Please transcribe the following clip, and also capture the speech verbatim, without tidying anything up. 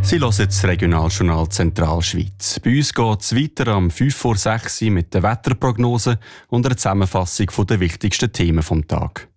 Sie hören das Regionaljournal Zentralschweiz. Bei uns geht es weiter am fünf vor sechs mit der Wetterprognose und einer Zusammenfassung der wichtigsten Themen des Tages.